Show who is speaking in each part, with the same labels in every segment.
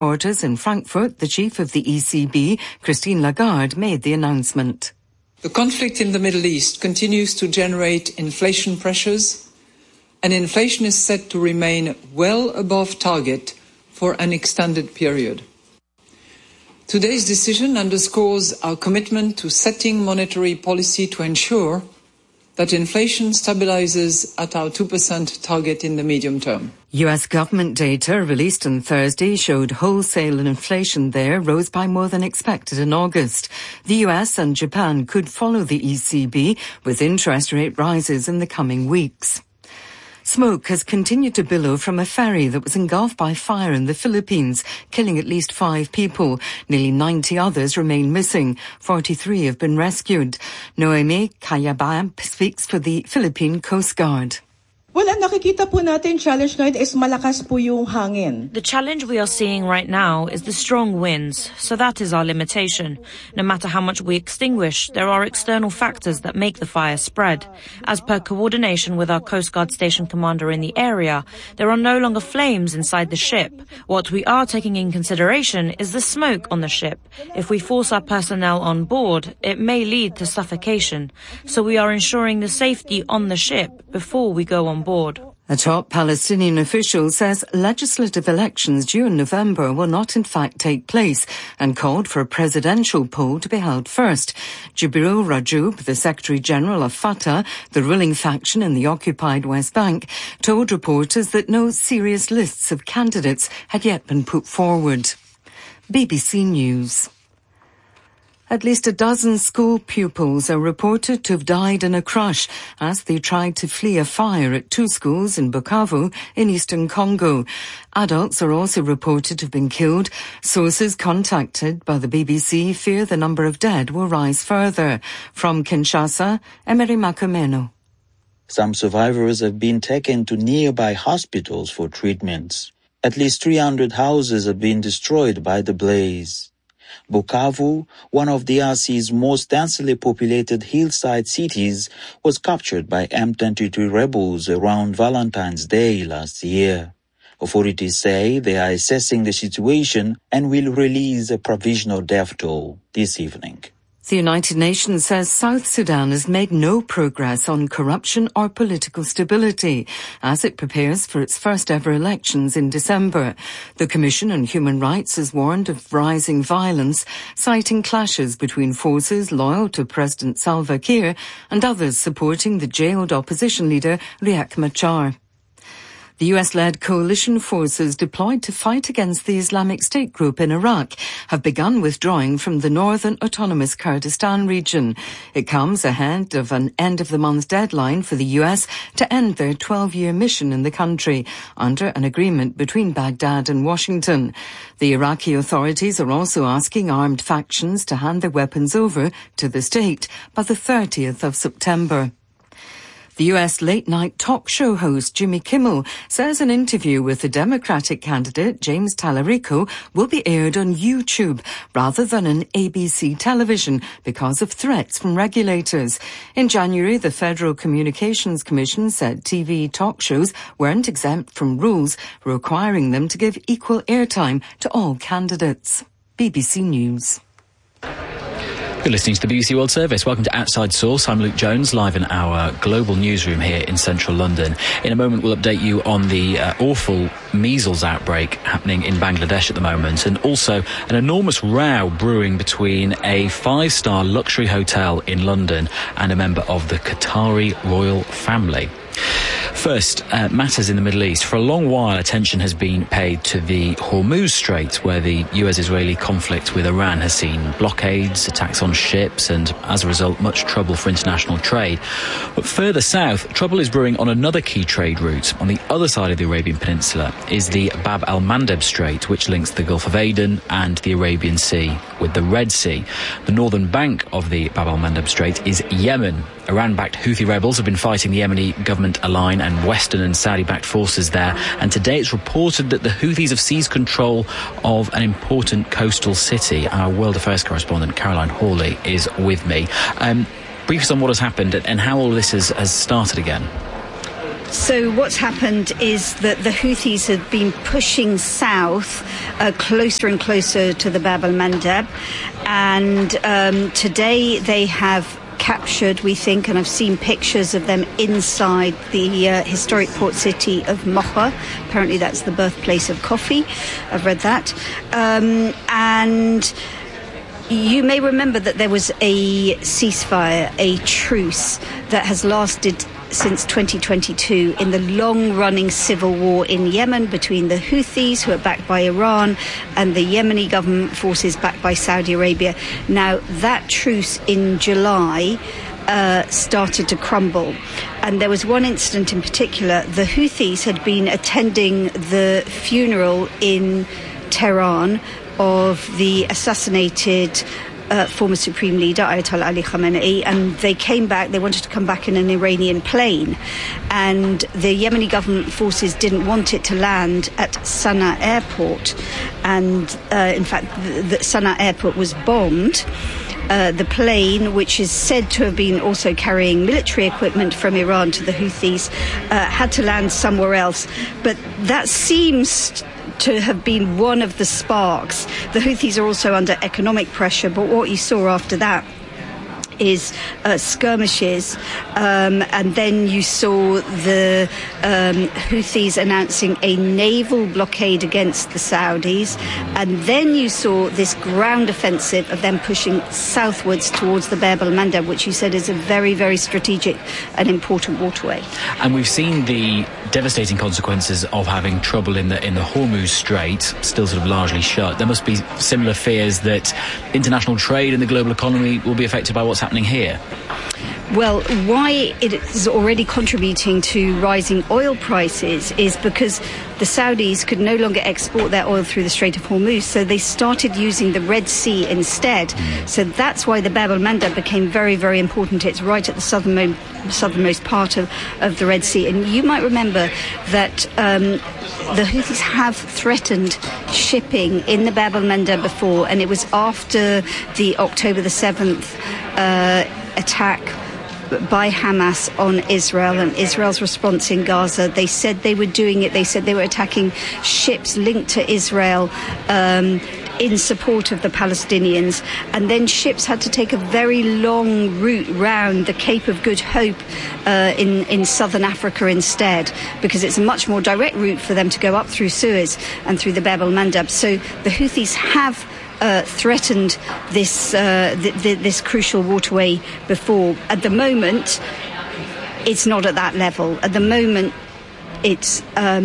Speaker 1: Headquarters in Frankfurt, the chief of the ECB, Christine Lagarde, made the announcement.
Speaker 2: The conflict in the Middle East continues to generate inflation pressures, and inflation is set to remain well above target for an extended period. Today's decision underscores our commitment to setting monetary policy to ensure that inflation stabilizes at our 2% target in the medium term.
Speaker 1: US government data released on Thursday showed wholesale inflation there rose by more than expected in August. The US and Japan could follow the ECB with interest rate rises in the coming weeks. Smoke has continued to billow from a ferry that was engulfed by fire in the Philippines, killing at least 5 people. Nearly 90 others remain missing. 43 have been rescued. Noemi Kayabam speaks for the Philippine Coast Guard.
Speaker 3: Well, ang nakikita po natin challenge ngayon is malakas po yung hangin.
Speaker 4: The challenge we are seeing right now is the strong winds, so that is our limitation. No matter how much we extinguish, there are external factors that make the fire spread. As per coordination with our Coast Guard station commander in the area, there are no longer flames inside the ship. What we are taking in consideration is the smoke on the ship. If we force our personnel on board, it may lead to suffocation. So we are ensuring the safety on the ship before we go on board.
Speaker 1: A top Palestinian official says legislative elections due in November will not in fact take place and called for a presidential poll to be held first. Jibril Rajoub, the Secretary-General of Fatah, the ruling faction in the occupied West Bank, told reporters that no serious lists of candidates had yet been put forward. BBC News. At least a dozen school pupils are reported to have died in a crush as they tried to flee a fire at 2 schools in Bukavu in eastern Congo. Adults are also reported to have been killed. Sources contacted by the BBC fear the number of dead will rise further. From Kinshasa, Emery Makumeno.
Speaker 5: Some survivors have been taken to nearby hospitals for treatments. At least 300 houses have been destroyed by the blaze. Bukavu, one of DRC's most densely populated hillside cities, was captured by M23 rebels around Valentine's Day last year. Authorities say they are assessing the situation and will release a provisional death toll this evening.
Speaker 1: The United Nations says South Sudan has made no progress on corruption or political stability as it prepares for its first ever elections in December. The Commission on Human Rights has warned of rising violence, citing clashes between forces loyal to President Salva Kiir and others supporting the jailed opposition leader Riek Machar. The US-led coalition forces deployed to fight against the Islamic State group in Iraq have begun withdrawing from the northern autonomous Kurdistan region. It comes ahead of an end-of-the-month deadline for the US to end their 12-year mission in the country under an agreement between Baghdad and Washington. The Iraqi authorities are also asking armed factions to hand their weapons over to the state by the 30th of September. The U.S. late-night talk show host Jimmy Kimmel says an interview with the Democratic candidate James Tallarico will be aired on YouTube rather than on ABC television because of threats from regulators. In January, the Federal Communications Commission said TV talk shows weren't exempt from rules requiring them to give equal airtime to all candidates. BBC News.
Speaker 6: You're listening to the BBC World Service. Welcome to Outside Source. I'm Luke Jones, live in our global newsroom here in central London. In a moment, we'll update you on the awful measles outbreak happening in Bangladesh at the moment, and also an enormous row brewing between a 5-star luxury hotel in London and a member of the Qatari royal family. First, matters in the Middle East. For a long while, attention has been paid to the Hormuz Strait, where the US-Israeli conflict with Iran has seen blockades, attacks on ships, and as a result, much trouble for international trade. But further south, trouble is brewing on another key trade route. On the other side of the Arabian Peninsula is the Bab al-Mandeb Strait, which links the Gulf of Aden and the Arabian Sea with the Red Sea. The northern bank of the Bab al-Mandeb Strait is Yemen. Iran-backed Houthi rebels have been fighting the Yemeni government aligned and Western and Saudi-backed forces there, and today it's reported that the Houthis have seized control of an important coastal city. Our World Affairs correspondent Caroline Hawley is with me. Brief us on what has happened and how all this has started again.
Speaker 7: So what's happened is that the Houthis have been pushing south closer and closer to the Bab al-Mandab, and today they have captured, we think, and I've seen pictures of them inside the historic port city of Mocha. Apparently that's the birthplace of coffee. I've read that. And you may remember that there was a ceasefire, a truce, that has lasted since 2022 in the long-running civil war in Yemen between the Houthis, who are backed by Iran, and the Yemeni government forces backed by Saudi Arabia. Now, that truce in July started to crumble. And there was one incident in particular. The Houthis had been attending the funeral in Tehran of the assassinated former Supreme Leader, Ayatollah Ali Khamenei, and they came back. They wanted to come back in an Iranian plane, and the Yemeni government forces didn't want it to land at Sana'a airport, and in fact the Sana'a airport was bombed. The plane, which is said to have been also carrying military equipment from Iran to the Houthis, had to land somewhere else, but that seems to have been one of the sparks. The Houthis are also under economic pressure, but what you saw after that is skirmishes, and then you saw the Houthis announcing a naval blockade against the Saudis, and then you saw this ground offensive of them pushing southwards towards the Bab al-Mandab, which you said is a very, very strategic and important waterway.
Speaker 6: And we've seen the devastating consequences of having trouble in the Hormuz Strait, still sort of largely shut. There must be similar fears that international trade and the global economy will be affected by what's happening here.
Speaker 7: Well, why it is already contributing to rising oil prices is because the Saudis could no longer export their oil through the Strait of Hormuz, so they started using the Red Sea instead. So that's why the Bab al-Mandab became very, very important. It's right at the southernmost part of the Red Sea. And you might remember that the Houthis have threatened shipping in the Bab al-Mandab before, and it was after the October the 7th attack by Hamas on Israel and Israel's response in Gaza. They said they were doing it. They said they were attacking ships linked to Israel in support of the Palestinians. And then ships had to take a very long route round the Cape of Good Hope in southern Africa instead, because it's a much more direct route for them to go up through Suez and through the Bab al-Mandab. So the Houthis have threatened this crucial waterway before. At the moment, it's not at that level. At the moment, it's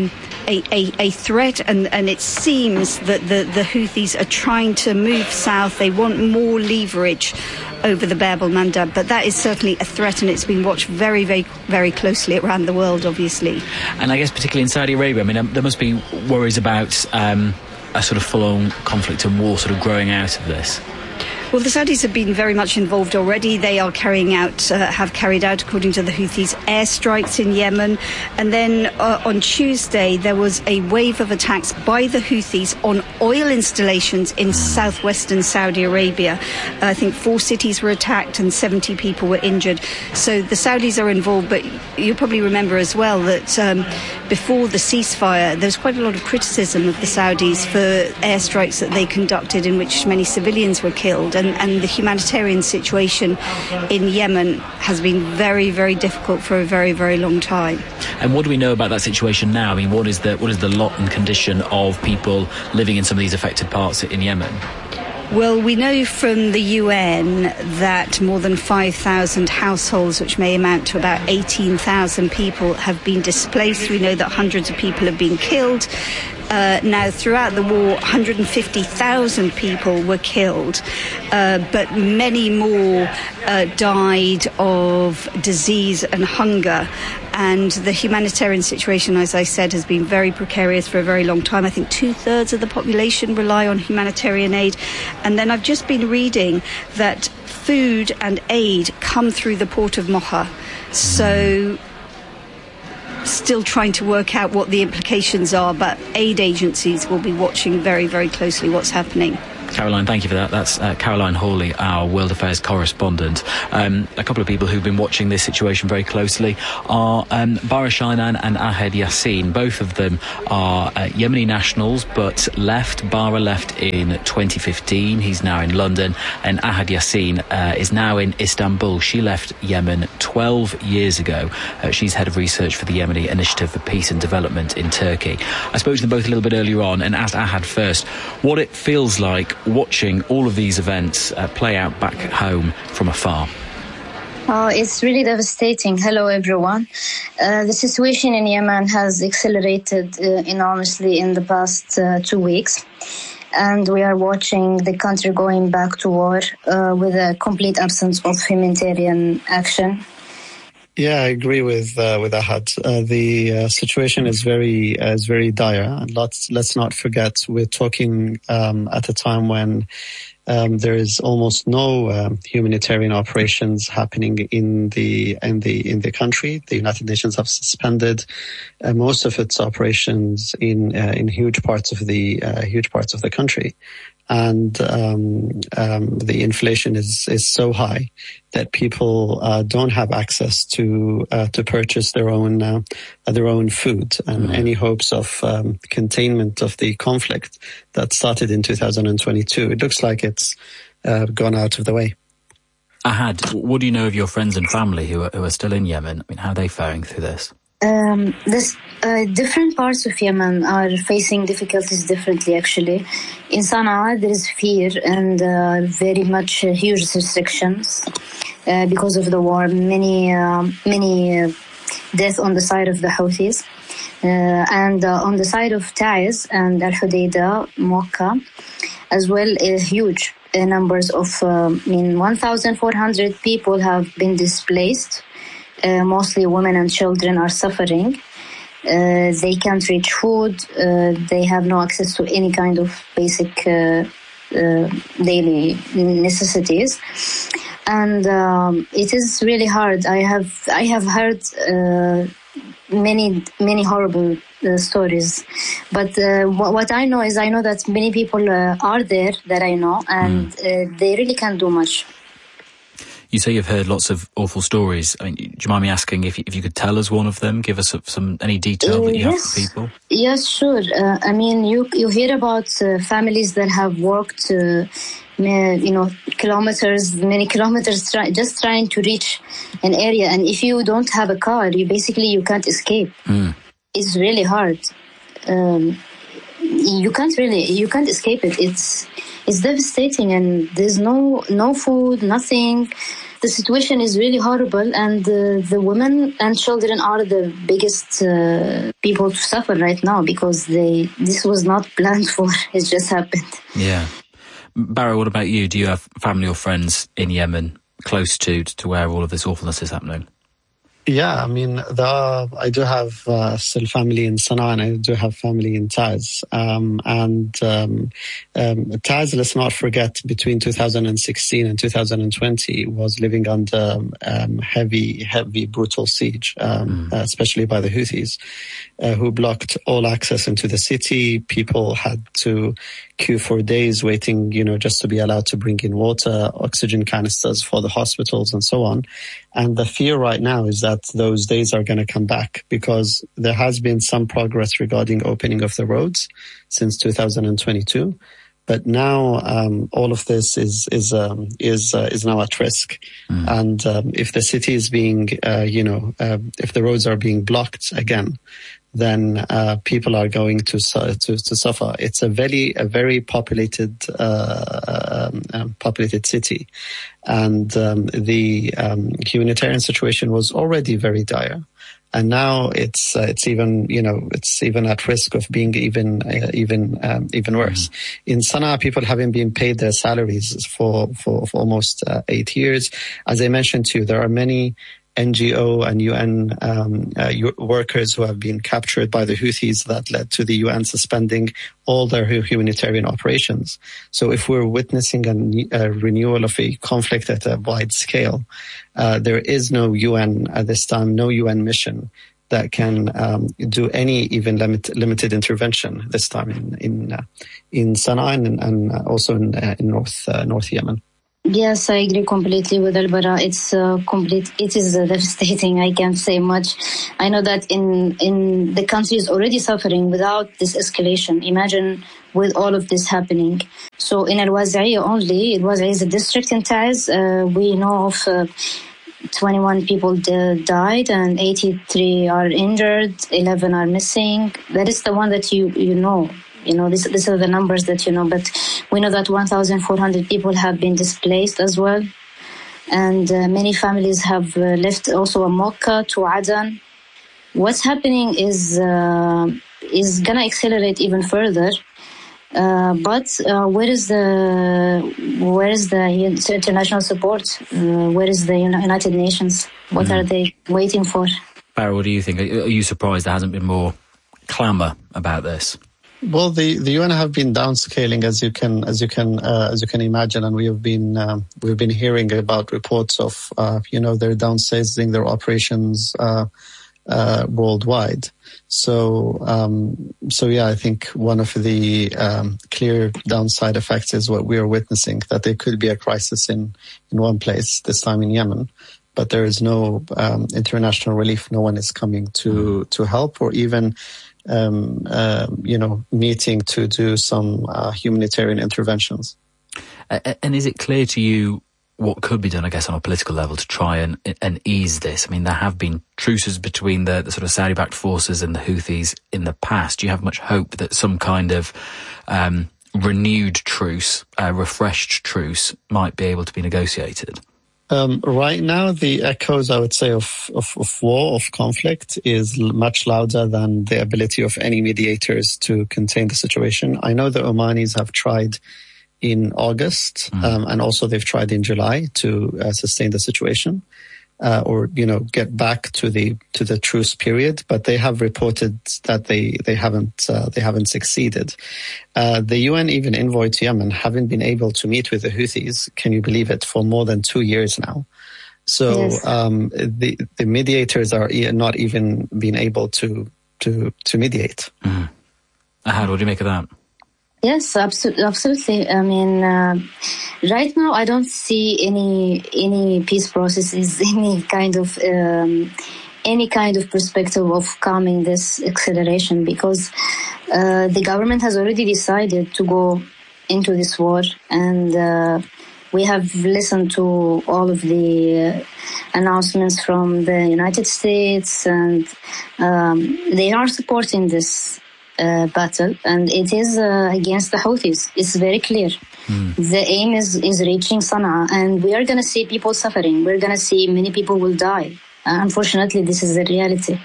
Speaker 7: a threat, and it seems that the Houthis are trying to move south. They want more leverage over the Bab al-Mandab, but that is certainly a threat, and it's been watched very, very, very closely around the world, obviously.
Speaker 6: And I guess particularly in Saudi Arabia, I mean, there must be worries about a sort of full-on conflict and war sort of growing out of this.
Speaker 7: Well, the Saudis have been very much involved already. They are have carried out, according to the Houthis, airstrikes in Yemen. And then on Tuesday, there was a wave of attacks by the Houthis on oil installations in southwestern Saudi Arabia. I think 4 cities were attacked and 70 people were injured. So the Saudis are involved, but you probably remember as well that before the ceasefire, there was quite a lot of criticism of the Saudis for airstrikes that they conducted in which many civilians were killed. And the humanitarian situation in Yemen has been very, very difficult for a very, very long time.
Speaker 6: And what do we know about that situation now? I mean, what is the lot and condition of people living in some of these affected parts in Yemen?
Speaker 7: Well, we know from the UN that more than 5,000 households, which may amount to about 18,000 people, have been displaced. We know that hundreds of people have been killed. Now, throughout the war, 150,000 people were killed, but many more died of disease and hunger. And the humanitarian situation, as I said, has been very precarious for a very long time. I think 2/3 of the population rely on humanitarian aid. And then I've just been reading that food and aid come through the port of Mocha. So still trying to work out what the implications are, but aid agencies will be watching very, very closely what's happening.
Speaker 6: Caroline, thank you for that. That's Caroline Hawley, our World Affairs correspondent. A couple of people who've been watching this situation very closely are Bara Shainan and Ahad Yassin. Both of them are Yemeni nationals, but Bara left in 2015. He's now in London. And Ahad Yassin is now in Istanbul. She left Yemen 12 years ago. She's head of research for the Yemeni Initiative for Peace and Development in Turkey. I spoke to them both a little bit earlier on and asked Ahad first what it feels like watching all of these events play out back home from afar.
Speaker 8: Oh, it's really devastating. Hello, everyone. The situation in Yemen has accelerated enormously in the past 2 weeks. And we are watching the country going back to war with a complete absence of humanitarian action.
Speaker 9: Yeah, I agree with Ahad. The situation is very dire. And let's not forget, we're talking at a time when there is almost no humanitarian operations happening in the country. The United Nations have suspended most of its operations in huge parts of the country. And the inflation is so high that people don't have access to purchase their own food, and any hopes of containment of the conflict that started in 2022, it looks like it's gone out of the way.
Speaker 6: Ahad, what do you know of your friends and family who are still in Yemen? I mean, how are they faring through this?
Speaker 8: Different parts of Yemen are facing difficulties differently, actually. In Sana'a, there is fear and very much huge restrictions because of the war. Many deaths on the side of the Houthis. And on the side of Taiz and Al-Hudaydah, Mocha, as well, huge numbers of 1,400 people have been displaced. Mostly women and children are suffering. They can't reach food. They have no access to any kind of basic daily necessities. And it is really hard. I have heard many horrible stories. But what I know is that many people are there that I know, and they really can't do much.
Speaker 6: You say you've heard lots of awful stories. I mean, do you mind me asking if you could tell us one of them? Give us any detail that you have for people?
Speaker 8: Yes, sure. I mean, you hear about families that have walked, many kilometers, just trying to reach an area. And if you don't have a car, you can't escape. It's really hard. You can't escape it. It's devastating, and there's no food, nothing. The situation is really horrible, and the women and children are the biggest people to suffer right now because this was not planned for. It just happened.
Speaker 6: Yeah. Bara, what about you? Do you have family or friends in Yemen close to where all of this awfulness is happening?
Speaker 9: Yeah, I mean, I do have still family in Sana'a, and I do have family in Taiz. Taiz, let's not forget, between 2016 and 2020 was living under heavy, brutal siege, especially by the Houthis, who blocked all access into the city. People had to queue for days waiting, just to be allowed to bring in water, oxygen canisters for the hospitals and so on. And the fear right now is that those days are going to come back, because there has been some progress regarding opening of the roads since 2022. But now all of this is now at risk. And if the city is being, if the roads are being blocked again, then people are going to suffer. It's a very populated city, and the humanitarian situation was already very dire, and now it's even at risk of being even worse. In Sana'a, people haven't been paid their salaries for almost 8 years. As I mentioned to you, there are many NGO and UN workers who have been captured by the Houthis that led to the UN suspending all their humanitarian operations. So if we're witnessing a renewal of a conflict at a wide scale, there is no UN at this time, no UN mission that can do any even limited intervention this time in Sana'a and also in North Yemen.
Speaker 8: Yes, I agree completely with Al-Bara. It is devastating. I can't say much. I know that in the country is already suffering without this escalation. Imagine with all of this happening. So in Al-Wazi'iyah only, Al-Wazi'iyah is a district in Taiz. We know of 21 people died and 83 are injured, 11 are missing. That is the one that you know. You know, these are the numbers that you know, but we know that 1,400 people have been displaced as well. And many families have left also a Mocha to Adan. What's happening is going to accelerate even further. But where is the international support? Where is the United Nations? What are they waiting for?
Speaker 6: Barry, what do you think? Are you surprised there hasn't been more clamour about this?
Speaker 9: Well, the UN have been downscaling, as you can imagine, and we've been hearing about reports of they're downsizing their operations worldwide. So I think one of the clear downside effects is what we are witnessing, that there could be a crisis in one place, this time in Yemen, but there is no international relief. No one is coming to help or even meeting to do some humanitarian interventions.
Speaker 6: And is it clear to you what could be done, I guess, on a political level to try and ease this? I mean, there have been truces between the sort of Saudi-backed forces and the Houthis in the past. Do you have much hope that some kind of renewed truce, refreshed truce, might be able to be negotiated?
Speaker 9: Right now, the echoes, I would say, of war, of conflict, is much louder than the ability of any mediators to contain the situation. I know the Omanis have tried in August, and also they've tried in July to sustain the situation, or get back to the truce period. But they have reported that they haven't succeeded. The UN even envoyed Yemen haven't been able to meet with the Houthis. Can you believe it? For more than 2 years now. So yes. The mediators are not even being able to mediate.
Speaker 6: Ahad, what do you make of that?
Speaker 8: Yes, absolutely. I mean, right now I don't see any peace processes, any kind of perspective of calming this acceleration, because the government has already decided to go into this war, and we have listened to all of the announcements from the United States, and they are supporting this battle, and it is against the Houthis. It's very clear. The aim is reaching Sana'a, and we are going to see people suffering. We're going to see many people will die. Unfortunately, this is the reality.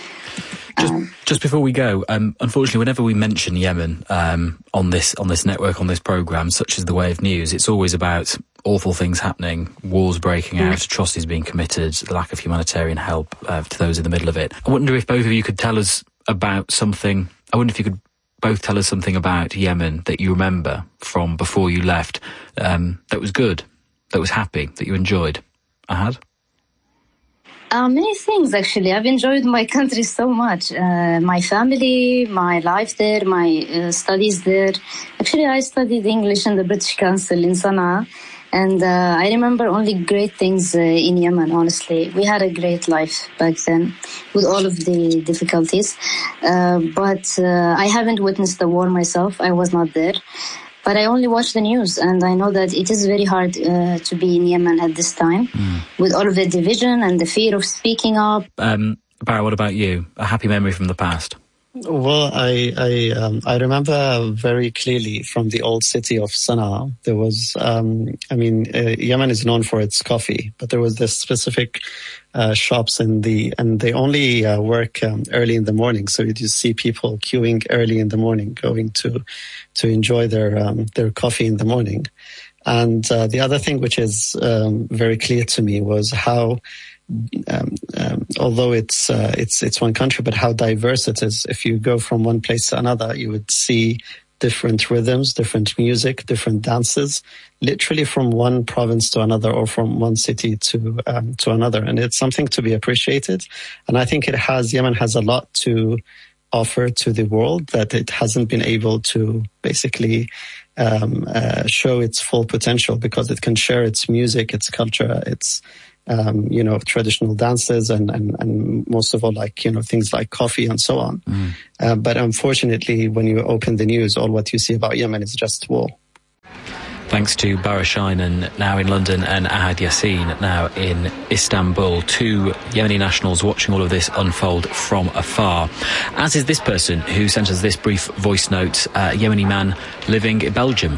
Speaker 6: Just before we go, unfortunately, whenever we mention Yemen on this network, on this programme, such as The Way of News, it's always about awful things happening, wars breaking out, atrocities being committed, the lack of humanitarian help to those in the middle of it. I wonder if both of you could tell us about something. I wonder if you could both tell us something about Yemen that you remember from before you left, that was good, that was happy, that you enjoyed. Ahad?
Speaker 8: Many things, actually. I've enjoyed my country so much. My family, my life there, my studies there. Actually, I studied English in the British Council in Sana'a. And I remember only great things in Yemen, honestly. We had a great life back then with all of the difficulties. But I haven't witnessed the war myself. I was not there. But I only watch the news, and I know that it is very hard to be in Yemen at this time with all of the division and the fear of speaking up.
Speaker 6: Barry, what about you? A happy memory from the past?
Speaker 9: Well, I remember very clearly from the old city of Sana'a. There was, Yemen is known for its coffee, but there was this specific shops and they only work early in the morning. So you just see people queuing early in the morning, going to enjoy their coffee in the morning. And the other thing which is very clear to me was how, although it's one country, but how diverse it is. If you go from one place to another, you would see different rhythms, different music, different dances, literally from one province to another or from one city to another. And it's something to be appreciated. And I think Yemen has a lot to offer to the world that it hasn't been able to basically show its full potential, because it can share its music, its culture, its traditional dances and most of all, things like coffee and so on. But unfortunately, when you open the news, all what you see about Yemen is just war.
Speaker 6: Thanks to Bara Shinan now in London and Ahad Yassin now in Istanbul, two Yemeni nationals watching all of this unfold from afar. As is this person who sent us this brief voice note, a Yemeni man living in Belgium.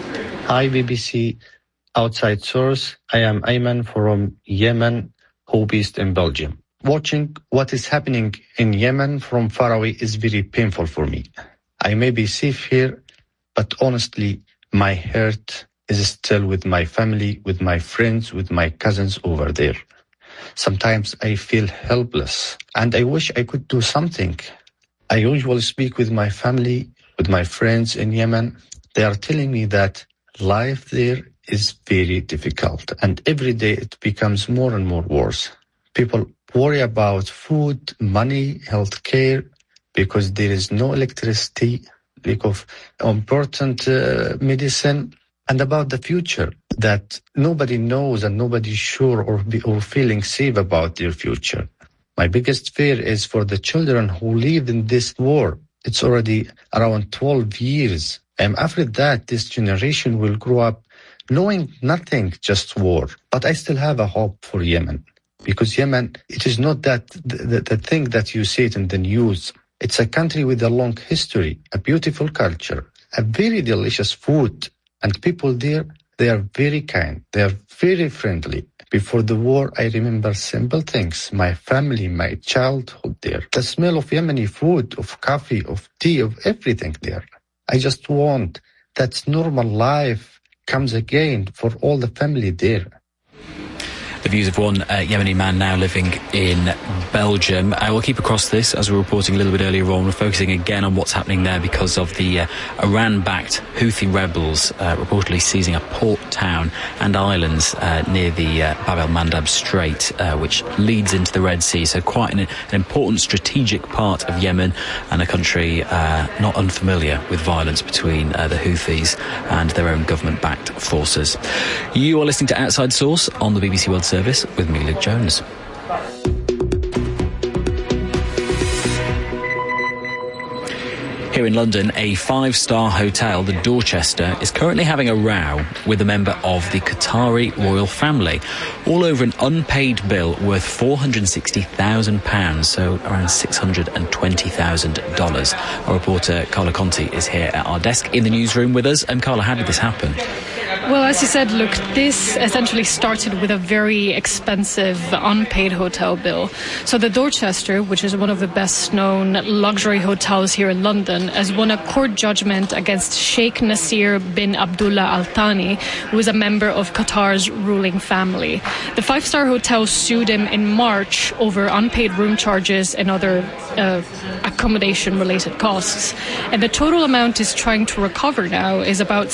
Speaker 10: Hi BBC Outside Source, I am Ayman from Yemen, hobbyist in Belgium. Watching what is happening in Yemen from far away is very painful for me. I may be safe here, but honestly, my heart is still with my family, with my friends, with my cousins over there. Sometimes I feel helpless and I wish I could do something. I usually speak with my family, with my friends in Yemen. They are telling me that life there is very difficult and every day it becomes more and more worse. People worry about food, money, health care, because there is no electricity, lack of important medicine, and about the future that nobody knows and nobody's sure or feeling safe about their future. My biggest fear is for the children who live in this war. It's already around 12 years. I'm afraid that this generation will grow up knowing nothing, just war. But I still have a hope for Yemen, because Yemen, it is not that the thing that you see it in the news. It's a country with a long history, a beautiful culture, a very delicious food, and people there, they are very kind. They are very friendly. Before the war, I remember simple things. My family, my childhood there. The smell of Yemeni food, of coffee, of tea, of everything there. I just want that normal life comes again for all the family there.
Speaker 6: The views of one Yemeni man now living in Belgium. I will keep across this, as we were reporting a little bit earlier on. We're focusing again on what's happening there because of the Iran-backed Houthi rebels reportedly seizing a port town and islands near the Bab el-Mandab Strait, which leads into the Red Sea. So quite an important strategic part of Yemen, and a country not unfamiliar with violence between the Houthis and their own government-backed forces. You are listening to Outside Source on the BBC World Service with me, Luke Jones. Here in London, a 5-star hotel, the Dorchester, is currently having a row with a member of the Qatari royal family, all over an unpaid bill worth £460,000, so around $620,000. Our reporter Carla Conti is here at our desk in the newsroom with us. And Carla, how did this happen?
Speaker 11: Well, as you said, look, this essentially started with a very expensive unpaid hotel bill. So the Dorchester, which is one of the best-known luxury hotels here in London, has won a court judgment against Sheikh Nasir bin Abdullah Al Thani, who is a member of Qatar's ruling family. The 5-star hotel sued him in March over unpaid room charges and other accommodation-related costs. And the total amount is trying to recover now is about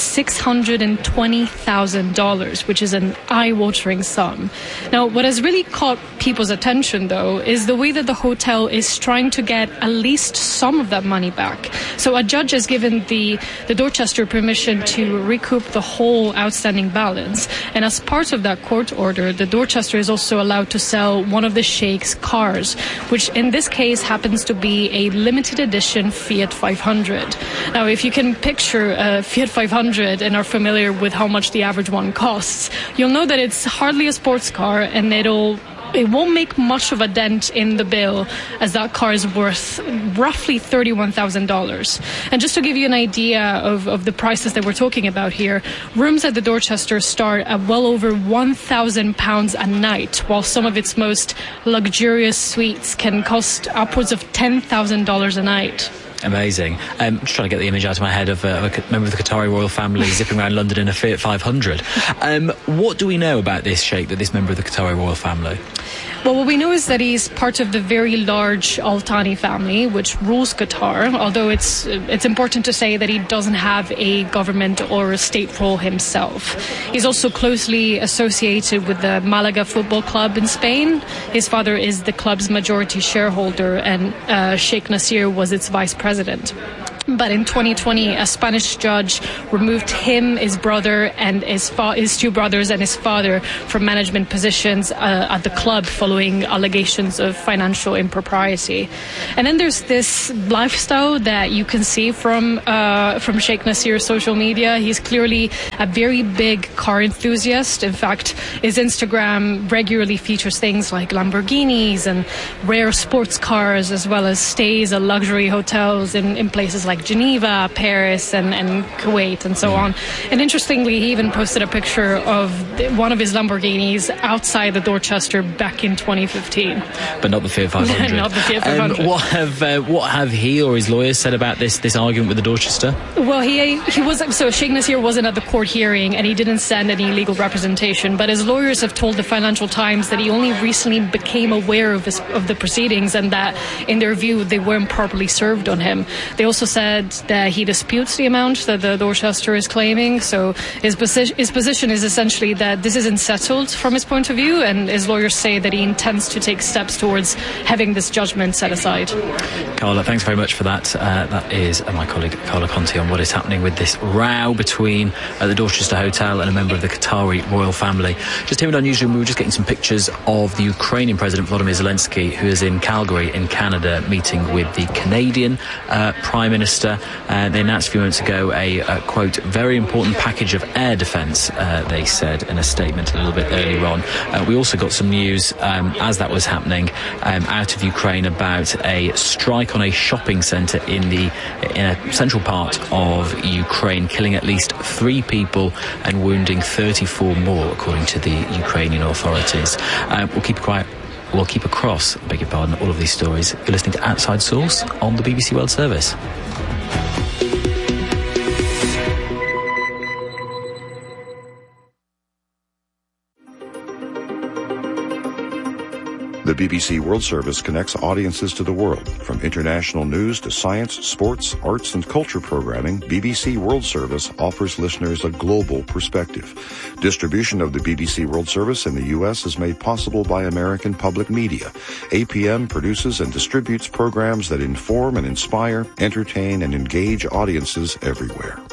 Speaker 11: $620,000, which is an eye-watering sum. Now, what has really caught people's attention, though, is the way that the hotel is trying to get at least some of that money back. So a judge has given the Dorchester permission to recoup the whole outstanding balance. And as part of that court order, the Dorchester is also allowed to sell one of the Sheikh's cars, which in this case happens to be a limited edition Fiat 500. Now, if you can picture a Fiat 500 and are familiar with how much the average one costs, you'll know that it's hardly a sports car, and it won't make much of a dent in the bill, as that car is worth roughly $31,000. And just to give you an idea of the prices that we're talking about here, rooms at the Dorchester start at well over £1,000 a night, while some of its most luxurious suites can cost upwards of $10,000 a night.
Speaker 6: Amazing. I'm just trying to get the image out of my head of a member of the Qatari royal family zipping around London in a Fiat 500. What do we know about this sheikh, this member of the Qatari royal family?
Speaker 11: Well, what we know is that he's part of the very large Al Thani family, which rules Qatar, although it's important to say that he doesn't have a government or a state role himself. He's also closely associated with the Malaga Football Club in Spain. His father is the club's majority shareholder, and Sheikh Nasser was its vice president. But in 2020, a Spanish judge removed him, his brother, and his two brothers and his father from management positions at the club following allegations of financial impropriety. And then there's this lifestyle that you can see from Sheikh Nasser's social media. He's clearly a very big car enthusiast. In fact, his Instagram regularly features things like Lamborghinis and rare sports cars, as well as stays at luxury hotels in places like Geneva, Paris, and Kuwait, and so on. And interestingly, he even posted a picture of one of his Lamborghinis outside the Dorchester back in 2015.
Speaker 6: But not the Fiat 500.
Speaker 11: Not the Fiat 500.
Speaker 6: What have he or his lawyers said about this argument with the Dorchester?
Speaker 11: Well, Sheikh Nasser wasn't at the court hearing, and he didn't send any legal representation. But his lawyers have told the Financial Times that he only recently became aware of the proceedings, and that, in their view, they weren't properly served on him. They also said that he disputes the amount that the Dorchester is claiming. So his position is essentially that this isn't settled from his point of view, and his lawyers say that he intends to take steps towards having this judgment set aside.
Speaker 6: Carla, thanks very much for that. That is my colleague Carla Conti on what is happening with this row between the Dorchester Hotel and a member of the Qatari royal family. Just here in our newsroom, we were just getting some pictures of the Ukrainian President Volodymyr Zelensky, who is in Calgary in Canada, meeting with the Canadian Prime Minister. They announced a few moments ago a quote, very important package of air defence, they said in a statement a little bit earlier on. We also got some news as that was happening out of Ukraine about a strike on a shopping centre in a central part of Ukraine, killing at least 3 people and wounding 34 more, according to the Ukrainian authorities. We'll keep across, all of these stories. You're listening to Outside Source on the BBC World Service.
Speaker 12: The BBC World Service connects audiences to the world. From international news to science, sports, arts, and culture programming, BBC World Service offers listeners a global perspective. Distribution of the BBC World Service in the U.S. is made possible by American Public Media. APM produces and distributes programs that inform and inspire, entertain, and engage audiences everywhere.